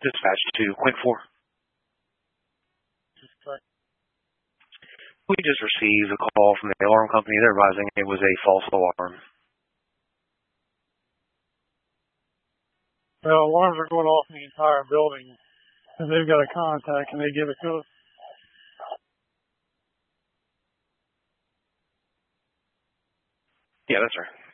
Dispatch to Quint 4. We just received a call from the alarm company. They're advising it was a false alarm. Well, alarms are going off in the entire building. And they've got a contact. Can they give a code? Yeah, that's right.